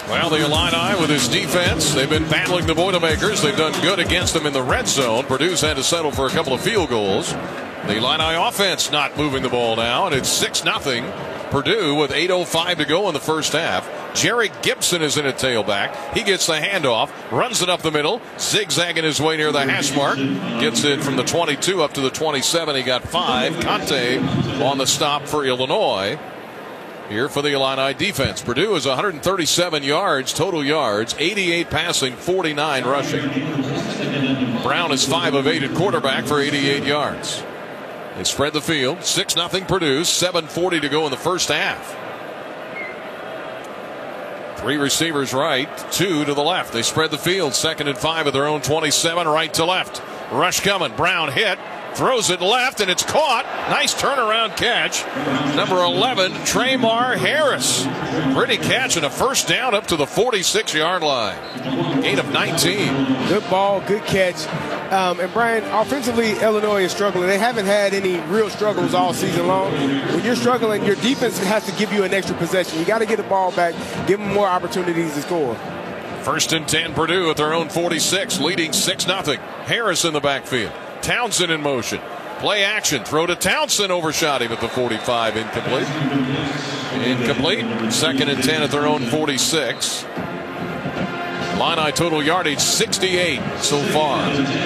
Well, the Illini with his defense, they've been battling the Boilermakers. They've done good against them in the red zone. Purdue's had to settle for a couple of field goals. The Illini offense not moving the ball now, and it's 6-0. Purdue with 8:05 to go in the first half. Jerry Gibson is in at tailback. He gets the handoff, runs it up the middle, zigzagging his way near the hash mark. Gets it from the 22 up to the 27. He got 5. Conte on the stop for Illinois. Here for the Illini defense. Purdue is 137 yards, total yards, 88 passing, 49 rushing. Brown is 5 of 8 at quarterback for 88 yards. They spread the field. 6-0 Purdue. 7:40 to go in the first half. 3 receivers right, 2 to the left. They spread the field. 2nd and 5 at their own 27, right to left. Rush coming. Brown hit. Throws it left, and it's caught. Nice turnaround catch. Number 11, Tramar Harris. Pretty catch and a first down up to the 46-yard line. Gain of 19. Good ball, good catch. And Brian, offensively, Illinois is struggling. They haven't had any real struggles all season long. When you're struggling, your defense has to give you an extra possession. You got to get the ball back, give them more opportunities to score. 1st and 10 Purdue at their own 46, leading 6-0. Harris in the backfield. Townsend in motion. Play action. Throw to Townsend. Overshot him at the 45. Incomplete. 2nd and 10 at their own 46. Illini total yardage 68 so far.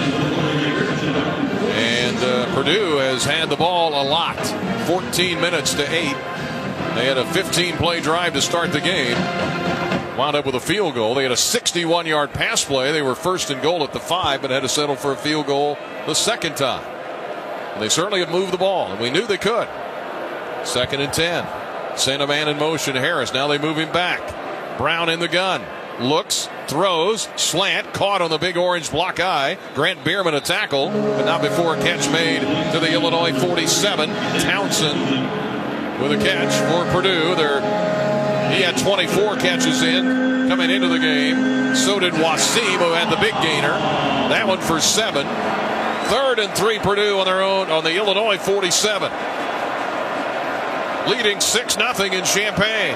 And Purdue has had the ball a lot. 14 minutes to 8. They had a 15-play drive to start the game. Wound up with a field goal. They had a 61-yard pass play. They were 1st and goal at the 5, but had to settle for a field goal the second time. And they certainly have moved the ball, and we knew they could. 2nd and 10. Send a man in motion. Harris. Now they move him back. Brown in the gun. Looks, throws, slant, caught on the big orange block eye. Grant Bierman a tackle, but not before a catch made to the Illinois 47. Townsend with a catch for Purdue. He had 24 catches in coming into the game. So did Wasim, who had the big gainer. That one for 7. 3rd and 3 Purdue on their own on the Illinois 47. Leading 6-0 in Champaign.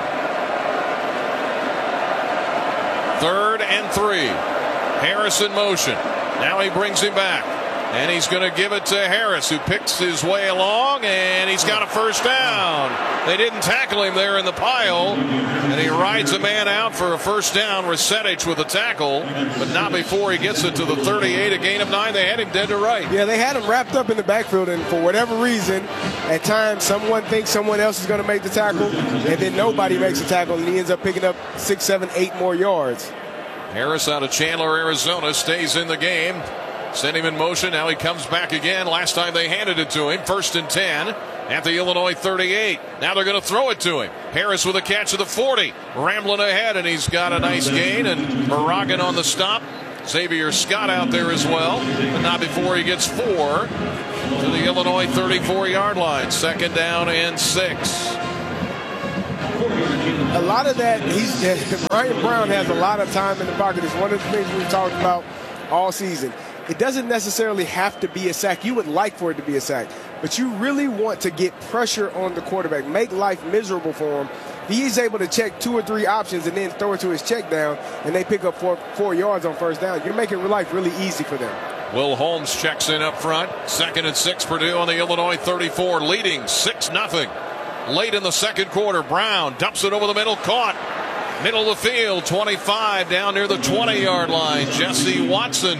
3rd and 3. Harris in motion. Now he brings him back. And he's going to give it to Harris, who picks his way along, and he's got a first down. They didn't tackle him there in the pile, and he rides a man out for a first down. Resetich with a tackle, but not before he gets it to the 38, a gain of 9. They had him dead to right. Yeah, they had him wrapped up in the backfield, and for whatever reason, at times someone thinks someone else is going to make the tackle, and then nobody makes the tackle, and he ends up picking up 6, 7, 8 more yards. Harris out of Chandler, Arizona, stays in the game. Send him in motion. Now he comes back again. Last time they handed it to him. 1st and 10 at the Illinois 38. Now they're going to throw it to him. Harris with a catch of the 40. Rambling ahead, and he's got a nice gain. And Moragan on the stop. Xavier Scott out there as well. But not before he gets 4 to the Illinois 34-yard line. 2nd down and 6. A lot of that, Ryan Brown has a lot of time in the pocket. It's one of the things we've talked about all season. It doesn't necessarily have to be a sack. You would like for it to be a sack, but you really want to get pressure on the quarterback, make life miserable for him. He's able to check 2 or 3 options and then throw it to his check down, and they pick up 4 yards on first down. You're making life really easy for them. Will Holmes checks in up front. 2nd and 6 Purdue on the Illinois 34, leading 6-0. Late in the second quarter, Brown dumps it over the middle, caught. Middle of the field, 25 down near the 20-yard line. Jesse Watson.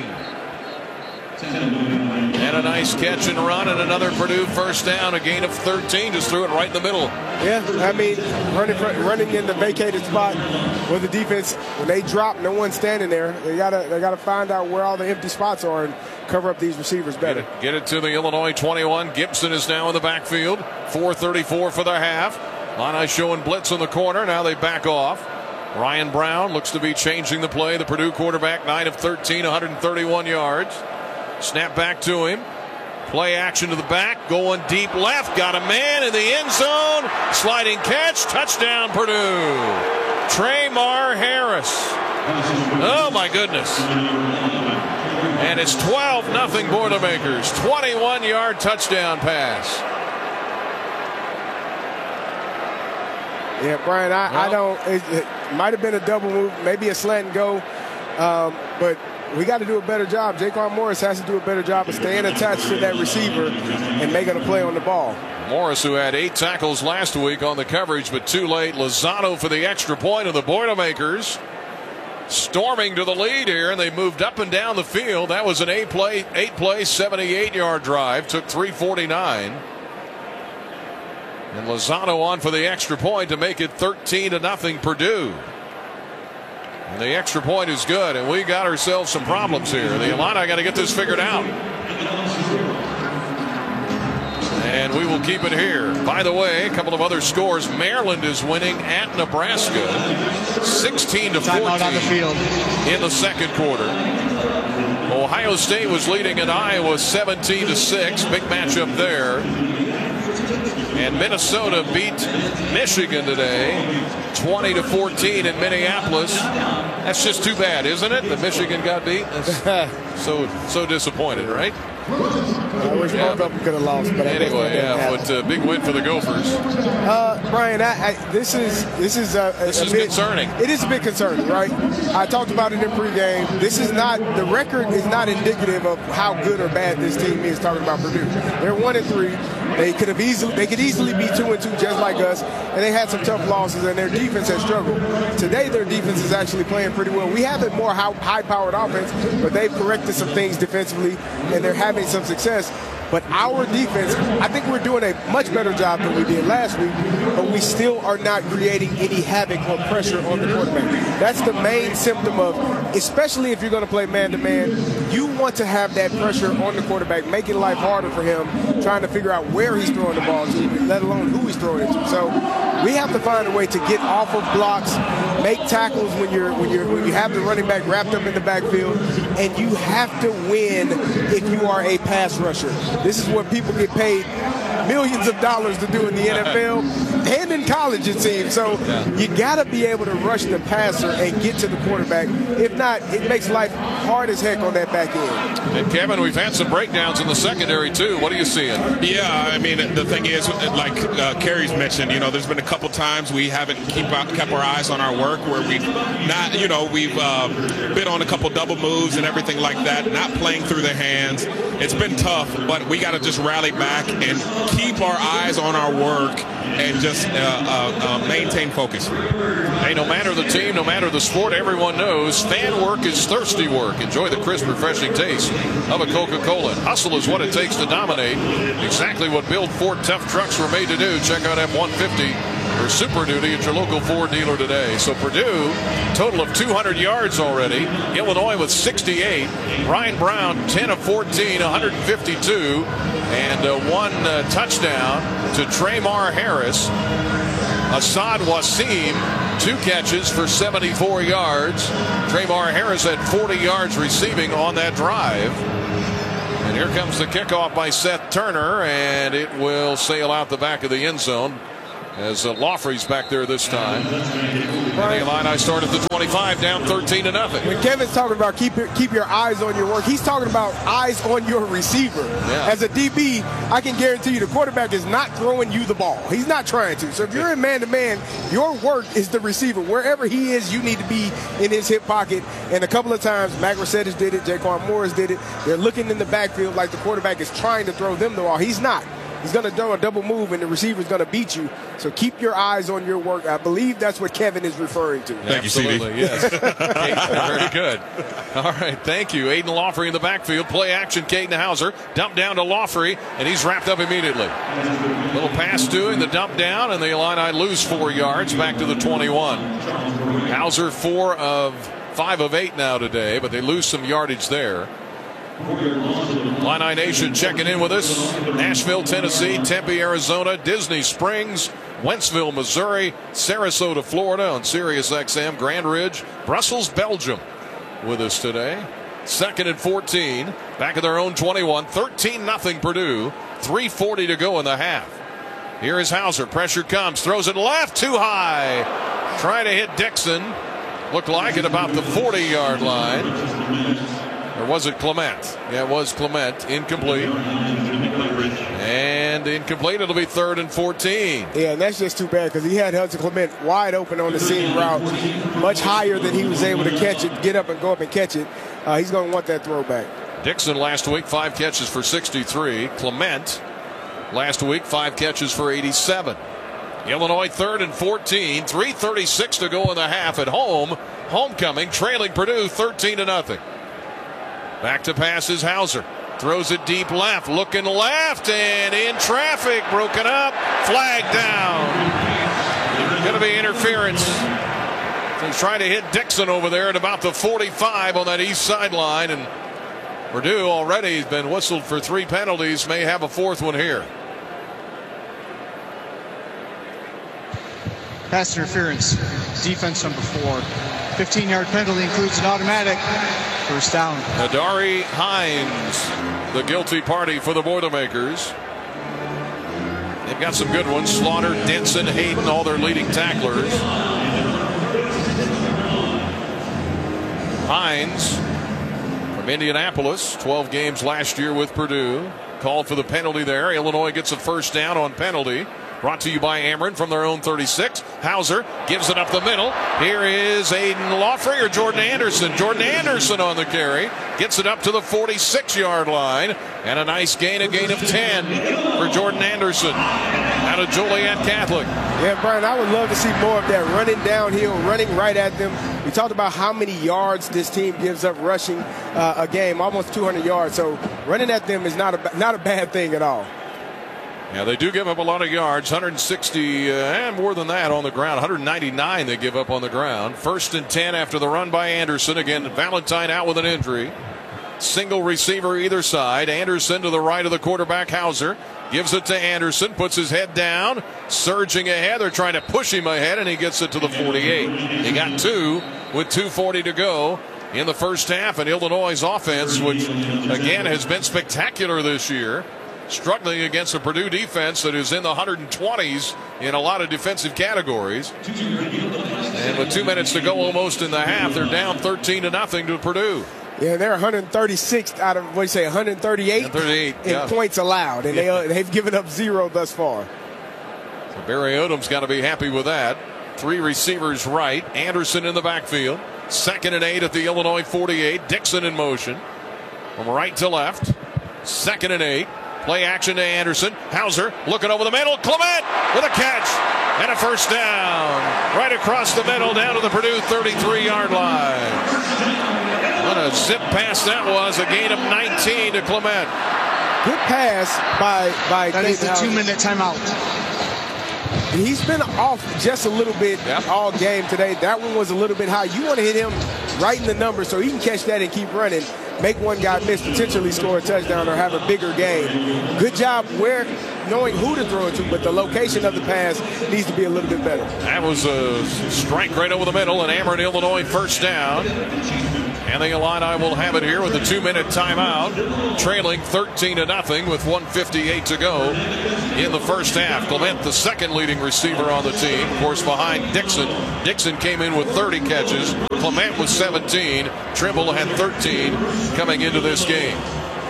And a nice catch and run, and another Purdue first down, a gain of 13. Just threw it right in the middle. Yeah, I mean, running in the vacated spot with the defense, when they drop, no one's standing there. They gotta find out where all the empty spots are and cover up these receivers better. Get it to the Illinois 21. Gibson is now in the backfield. 4:34 for the half. Illini showing blitz in the corner. Now they back off. Ryan Brown looks to be changing the play. The Purdue quarterback, 9 of 13, 131 yards. Snap back to him. Play action to the back. Going deep left. Got a man in the end zone. Sliding catch. Touchdown Purdue. Tramar Harris. Oh my goodness. And it's 12-0 Boilermakers. 21-yard touchdown pass. Yeah, Brian, I don't. It might have been a double move, maybe a slant and go, but we got to do a better job. Jaquan Morris has to do a better job of staying attached to that receiver and making a play on the ball. Morris, who had 8 tackles last week on the coverage, but too late. Lozano for the extra point, and the Boilermakers storming to the lead here, and they moved up and down the field. That was an 8-play, 78-yard drive. Took 3:49. And Lozano on for the extra point to make it 13-0 Purdue. And the extra point is good, and we got ourselves some problems here. The Illini got to get this figured out. And we will keep it here. By the way, a couple of other scores. Maryland is winning at Nebraska 16-14 Timeout on the field in the second quarter. Ohio State was leading at Iowa 17-6. Big matchup there. And Minnesota beat Michigan today 20-14 in Minneapolis. That's just too bad, isn't it? That Michigan got beat. So disappointed, right? I wish both of them could have lost, but anyway, but big win for the Gophers. Brian, this is concerning. It is a bit concerning, right? I talked about it in pregame. The record is not indicative of how good or bad this team is. Talking about Purdue, they're 1-3. They could easily be 2-2, just like us, and they had some tough losses, and their defense has struggled. Today, their defense is actually playing pretty well. We have a more high-powered offense, but they've corrected some things defensively, and they're having some success. But our defense, I think we're doing a much better job than we did last week, but we still are not creating any havoc or pressure on the quarterback. That's the main symptom of, especially if you're going to play man-to-man, you want to have that pressure on the quarterback, making life harder for him, trying to figure out where he's throwing the ball to, let alone who he's throwing it to. So we have to find a way to get off of blocks, make tackles when you have the running back wrapped up in the backfield, and you have to win if you are a pass rusher. This is what people get paid millions of dollars to do in the NFL and in college, it seems. So you got to be able to rush the passer and get to the quarterback. If not, it makes life hard as heck on that back end. And Kevin, we've had some breakdowns in the secondary too. What are you seeing? Yeah, I mean, the thing is, like Kerry's mentioned, there's been a couple times we haven't kept our eyes on our work where we've not, we've been on a couple double moves and everything like that, not playing through their hands. It's been tough, but we got to just rally back and keep our eyes on our work and just maintain focus. Hey, no matter the team, no matter the sport, everyone knows fan work is thirsty work. Enjoy the crisp, refreshing taste of a Coca-Cola. Hustle is what it takes to dominate. Exactly what Build Ford tough trucks were made to do. Check out F-150 or Super Duty at your local Ford dealer today. So Purdue, total of 200 yards already. Illinois with 68. Ryan Brown, 10 of 14, 152. And one touchdown to Tremar Harris. Assad Wasim, 2 catches for 74 yards. Tremar Harris had 40 yards receiving on that drive. And here comes the kickoff by Seth Turner, and it will sail out the back of the end zone as Laughley's back there this time. And the Illini start at the 25, down 13-0. When Kevin's talking about keep your eyes on your work, he's talking about eyes on your receiver. Yeah. As a DB, I can guarantee you the quarterback is not throwing you the ball. He's not trying to. So if you're in man-to-man, your work is the receiver. Wherever he is, you need to be in his hip pocket. And a couple of times, Mac Mercedes did it, Jaquan Morris did it. They're looking in the backfield like the quarterback is trying to throw them the ball. He's not. He's going to do a double move, and the receiver's going to beat you. So keep your eyes on your work. I believe that's what Kevin is referring to. Thank you, CD. Yes. Very good. All right, thank you. Aiden Laughley in the backfield. Play action, Caden Hauser. Dump down to Laughley, and he's wrapped up immediately. Little pass doing the dump down, and the Illini lose 4 yards back to the 21. Hauser 4 of 5 of 8 now today, but they lose some yardage there. Illini Nation checking in with us. Nashville, Tennessee, Tempe, Arizona, Disney Springs, Wentzville, Missouri, Sarasota, Florida on Sirius XM, Grand Ridge, Brussels, Belgium with us today. 2nd and 14, back at their own 21, 13-0 Purdue, 3:40 to go in the half. Here is Hauser, pressure comes, throws it left, too high. Trying to hit Dixon, looked like at about the 40-yard line. A was it Clement? Yeah, it was Clement. Incomplete. And incomplete. It'll be 3rd and 14. Yeah, and that's just too bad because he had Hudson Clement wide open on the seam route, much higher than he was able to catch it, get up and go up and catch it. He's going to want that throwback. Dixon last week, 5 catches for 63. Clement last week, 5 catches for 87. Illinois 3rd and 14. 3:36 to go in the half at home. Homecoming trailing Purdue 13-0. Back to pass is Hauser. Throws it deep left, looking left, and in traffic, broken up, flag down. Going to be interference. So he's trying to hit Dixon over there at about the 45 on that east sideline, and Purdue already has been whistled for 3 penalties, may have a 4th one here. Pass interference, defense number 4. 15-yard penalty includes an automatic first down. Adari Hines, the guilty party for the Boilermakers. They've got some good ones. Slaughter, Denson, Hayden, all their leading tacklers. Hines from Indianapolis, 12 games last year with Purdue. Called for the penalty there. Illinois gets a first down on penalty. Brought to you by Ameren from their own 36. Hauser gives it up the middle. Here is Aiden Lawfrey or Jordan Anderson. Jordan Anderson on the carry. Gets it up to the 46-yard line. And a nice gain, a gain of 10 for Jordan Anderson out of Joliet Catholic. Yeah, Brian, I would love to see more of that running downhill, running right at them. We talked about how many yards this team gives up rushing a game, almost 200 yards. So running at them is not a bad thing at all. Yeah, they do give up a lot of yards, 160 and more than that on the ground. 199 they give up on the ground. 1st and 10 after the run by Anderson. Again, Valentine out with an injury. Single receiver either side. Anderson to the right of the quarterback, Hauser. Gives it to Anderson, puts his head down, surging ahead. They're trying to push him ahead, and he gets it to the 48. He got 2 with 2:40 to go in the first half. And Illinois' offense, which, again, has been spectacular this year, struggling against a Purdue defense that is in the 120s in a lot of defensive categories. And with 2 minutes to go almost in the half, they're down 13-0 to Purdue. Yeah, they're 136th out of, 138 in points allowed, and they've given up 0 thus far. So Barry Odom's got to be happy with that. 3 receivers right, Anderson in the backfield. 2nd and 8 at the Illinois 48. Dixon in motion from right to left. 2nd and 8. Play action to Anderson. Hauser looking over the middle. Clement with a catch and a first down. Right across the middle down to the Purdue 33-yard line. What a zip pass that was. A gain of 19 to Clement. Good pass by That is the 2-minute timeout. He's been off just a little bit all game today. That one was a little bit high. You want to hit him right in the number so he can catch that and keep running. Make one guy miss, potentially score a touchdown or have a bigger game. Good job knowing who to throw it to, but the location of the pass needs to be a little bit better. That was a strike right over the middle, and Ameren, Illinois first down. And the Illini will have it here with a 2-minute timeout, trailing 13-0 with 1:58 to go in the first half. Clement, the second leading receiver on the team, of course, behind Dixon. Dixon came in with 30 catches. Clement with 17. Trimble had 13 coming into this game.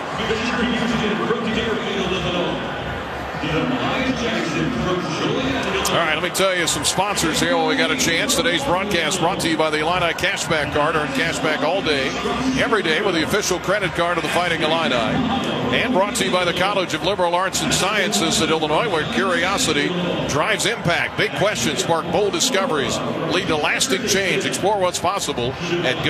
All right, let me tell you some sponsors here while we got a chance. Today's broadcast brought to you by the Illini Cashback Card. Earn cashback all day, every day with the official credit card of the Fighting Illini. And brought to you by the College of Liberal Arts and Sciences at Illinois, where curiosity drives impact. Big questions spark bold discoveries, lead to lasting change. Explore what's possible at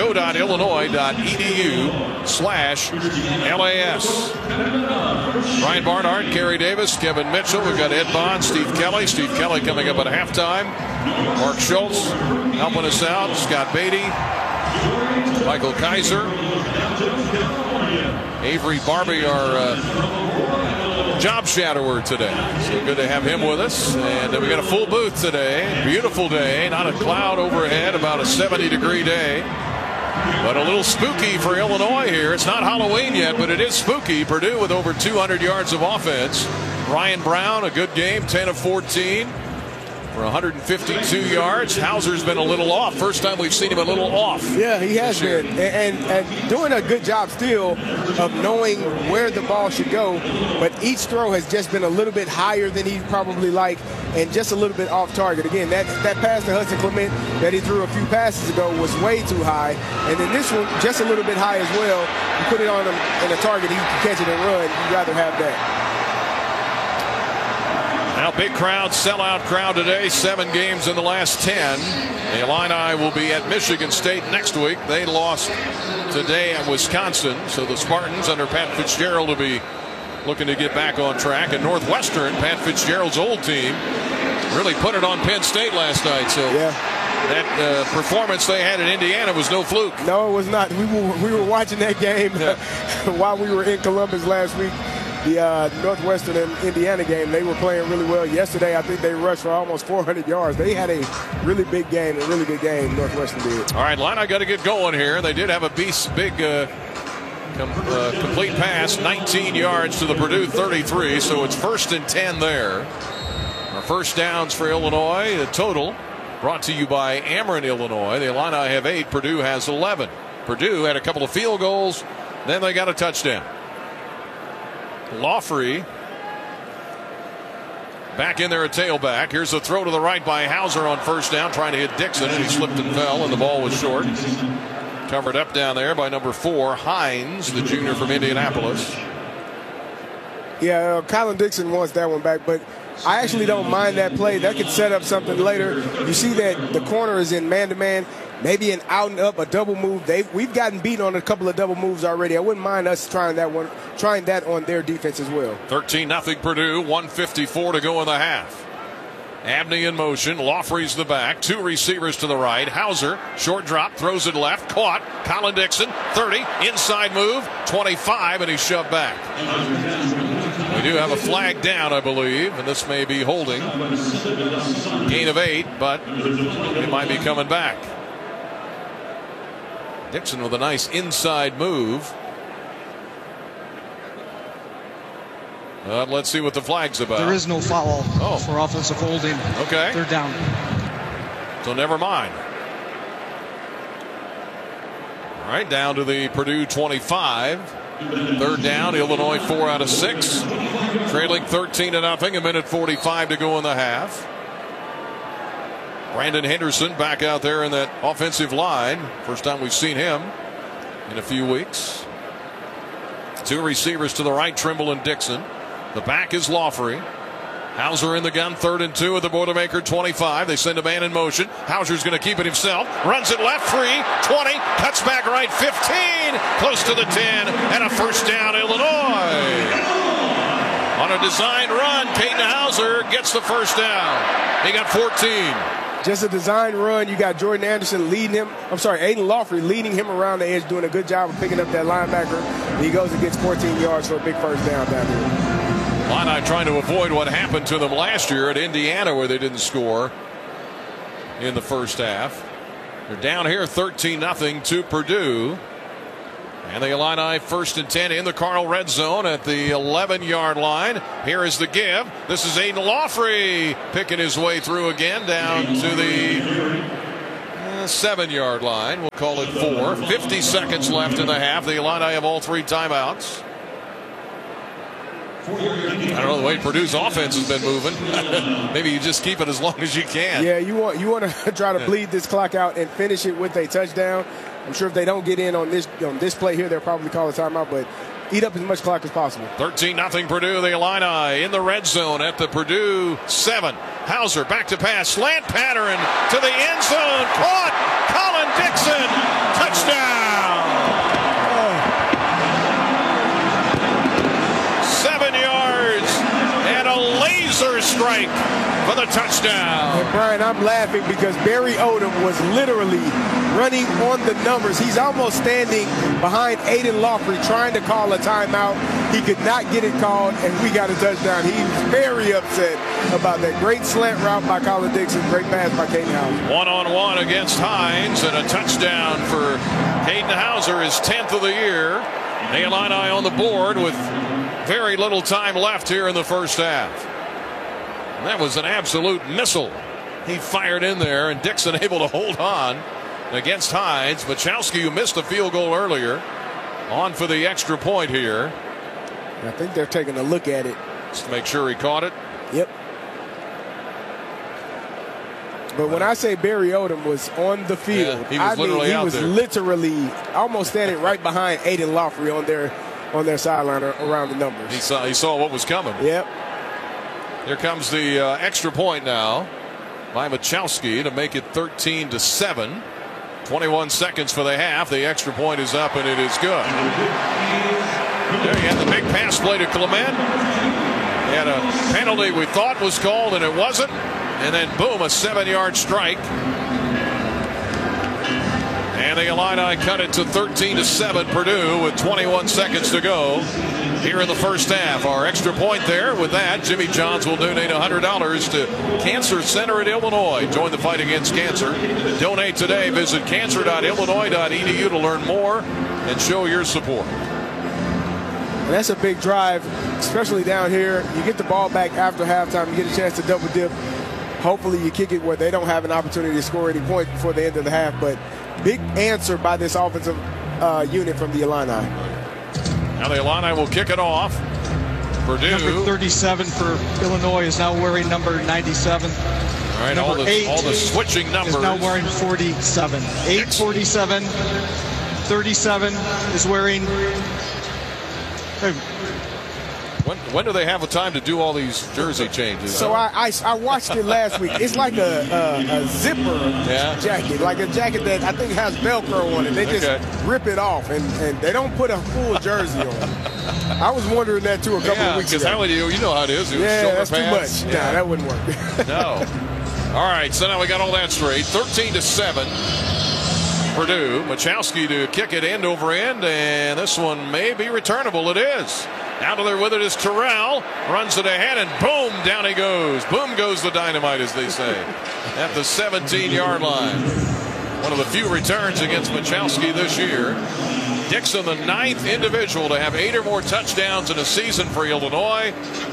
go.illinois.edu/LAS. Ryan Barnhart, Kerry Davis, Kevin Mitchell. We've got Ed Bond, Steve Kelly. Steve Kelly coming up at halftime. Mark Schultz helping us out. Scott Beatty, Michael Kaiser, Avery Barbie, our job shadower today. So good to have him with us. And we got a full booth today. Beautiful day. Not a cloud overhead. About a 70-degree day. But a little spooky for Illinois here. It's not Halloween yet, but it is spooky. Purdue with over 200 yards of offense. Ryan Brown, a good game, 10 of 14 for 152 yards. Hauser's been a little off. First time we've seen him a little off. Yeah, he has been. And doing a good job still of knowing where the ball should go. But each throw has just been a little bit higher than he'd probably like and just a little bit off target. Again, that pass to Hudson Clement that he threw a few passes ago was way too high. And then this one, just a little bit high as well. You put it on him in a target, he can catch it and run. You'd rather have that. Now, big crowd, sellout crowd today. 7 games in the last 10. The Illini will be at Michigan State next week. They lost today at Wisconsin. So the Spartans under Pat Fitzgerald will be looking to get back on track. And Northwestern, Pat Fitzgerald's old team, really put it on Penn State last night. So that performance they had in Indiana was no fluke. No, it was not. We were watching that game while we were in Columbus last week. The Northwestern and Indiana game, they were playing really well. Yesterday, I think they rushed for almost 400 yards. They had a really big game, a really good game, Northwestern did. All right, Illini got to get going here. They did have a big complete pass, 19 yards to the Purdue 33, so it's 1st and 10 there. Our first downs for Illinois, the total brought to you by Ameren, Illinois. The Illini have 8, Purdue has 11. Purdue had a couple of field goals, then they got a touchdown. Laughery back in there at tailback. Here's a throw to the right by Hauser on first down, trying to hit Dixon, and he slipped and fell, and the ball was short. Covered up down there by number 4, Hines, the junior from Indianapolis. Yeah, Colin Dixon wants that one back, but I actually don't mind that play. That could set up something later. You see that the corner is in man-to-man, maybe an out and up, a double move. We've gotten beat on a couple of double moves already. I wouldn't mind us trying that on their defense as well. 13-0 Purdue, 1:54 to go in the half. Abney in motion. Laughery's the back. 2 receivers to the right. Hauser, short drop, throws it left. Caught. Colin Dixon, 30. Inside move, 25, and he's shoved back. We do have a flag down, I believe, and this may be holding. Gain of 8, but it might be coming back. Dixon with a nice inside move. Let's see what the flag's about. There is no foul for offensive holding. Okay. 3rd down. So never mind. All right, down to the Purdue 25. 3rd down, Illinois 4 out of 6. Trailing 13-0, a minute 45 to go in the half. Brandon Henderson back out there in that offensive line. First time we've seen him in a few weeks. 2 receivers to the right, Trimble and Dixon. The back is Laughery. Hauser in the gun, 3rd and 2 at the Boilermaker 25. They send a man in motion. Hauser's going to keep it himself. Runs it left, 3, 20, cuts back right, 15, close to the 10, and a first down, Illinois. On a design run, Caden Hauser gets the first down. He got 14. Just a design run. You got Jordan Anderson leading him. Aiden Laughery leading him around the edge, doing a good job of picking up that linebacker. He goes and gets 14 yards for a big first down down here. Illini trying to avoid what happened to them last year at Indiana, where they didn't score in the first half. They're down here 13-0 to Purdue. And the Illini 1st and 10 in the Carl red zone at the 11-yard line. Here is the give. This is Aiden Laughery picking his way through again down to the 7-yard line. We'll call it 4. 50 seconds left in the half. The Illini have all 3 timeouts. I don't know the way Purdue's offense has been moving. Maybe you just keep it as long as you can. Yeah, you want to try to bleed this clock out and finish it with a touchdown. I'm sure if they don't get in on this play here, they'll probably call a timeout, but eat up as much clock as possible. 13-0 Purdue. The Illini in the red zone at the Purdue 7. Hauser back to pass. Slant pattern to the end zone. Caught. Colin Dixon. Touchdown. 7 yards and a laser strike for the touchdown. And Brian, I'm laughing because Barry Odom was literally running on the numbers. He's almost standing behind Aiden Laughery trying to call a timeout. He could not get it called, and we got a touchdown. He was very upset about that. Great slant route by Colin Dixon. Great pass by Caden Hauser. 1-on-1 against Hines, and a touchdown for Caden Hauser, his 10th of the year. The Illini on the board with very little time left here in the first half. And that was an absolute missile He fired in there, and Dixon able to hold on against Hines. Machowski, who missed the field goal earlier, on for the extra point here. I think they're taking a look at it. Just to make sure he caught it. Yep. But when I say Barry Odom was on the field, he was literally almost standing right behind Aiden Lawfrey on their sideline around the numbers. He saw what was coming. Yep. Here comes the extra point now by Machowski to make it 13-7. 21 seconds for the half. The extra point is up, and it is good. There you have the big pass play to Clement. He had a penalty we thought was called, and it wasn't. And then, boom, a 7-yard strike. And the Illini cut it to 13-7 Purdue with 21 seconds to go here in the first half. Our extra point there. With that, Jimmy Johns will donate $100 to Cancer Center at Illinois. Join the fight against cancer. Donate today. Visit cancer.illinois.edu to learn more and show your support. And that's a big drive, especially down here. You get the ball back after halftime. You get a chance to double dip. Hopefully you kick it where they don't have an opportunity to score any points before the end of the half. But big answer by this offensive unit from the Illini. Now the Illini will kick it off. Purdue. Number 37 for Illinois is now wearing number 97. All right, all the switching numbers. Is now wearing 47. 847. 37 is wearing. When do they have a time to do all these jersey changes? So I watched it last week. It's like a zipper jacket, like a jacket that I think has Velcro on it. They just rip it off, and they don't put a full jersey on. I was wondering that too a couple of weeks ago. Because how would you know how it is? That's pads. too much. Nah, that wouldn't work. No. All right, so now we got all that straight. 13-7. Purdue. Machowski to kick it end over end, and this one may be returnable. It is. Out of there with it is Terrell. Runs it ahead, and boom, down he goes. Boom goes the dynamite, as they say, at the 17-yard line. One of the few returns against Machowski this year. Dixon, the 9th individual to have 8 or more touchdowns in a season for Illinois.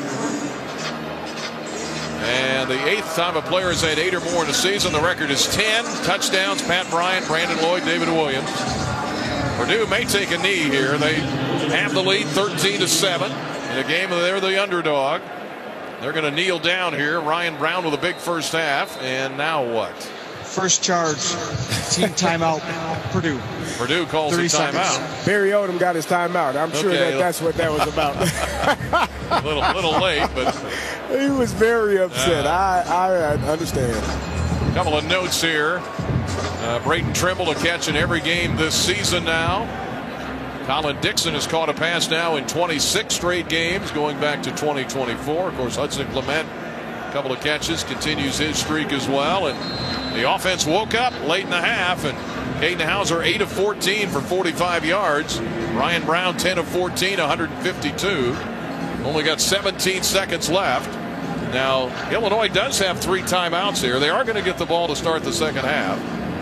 And the 8th time a player has had 8 or more in a season. The record is 10 touchdowns. Pat Bryant, Brandon Lloyd, David Williams. Purdue may take a knee here. They have the lead 13-7 in a game where they're the underdog. They're going to kneel down here. Ryan Brown with a big first half. And now what? First charge. Team timeout. Purdue. Purdue calls a timeout. Barry Odom got his timeout. I'm sure that's what that was about. a little late, but he was very upset. I understand. A couple of notes here. Brayton Trimble to catch in every game this season now. Colin Dixon has caught a pass now in 26 straight games going back to 2024. Of course, Hudson Clement, a couple of catches, continues his streak as well. And the offense woke up late in the half, and Caden Hauser 8 of 14 for 45 yards. Ryan Brown 10 of 14, 152. Only got 17 seconds left. Now, Illinois does have 3 timeouts here. They are going to get the ball to start the second half.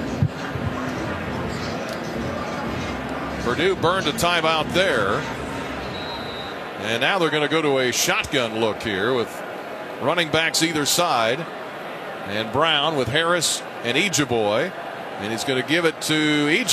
Purdue burned a timeout there. And now they're going to go to a shotgun look here with running backs either side. And Brown with Harris and Ejeboy. And he's going to give it to Ejeboy.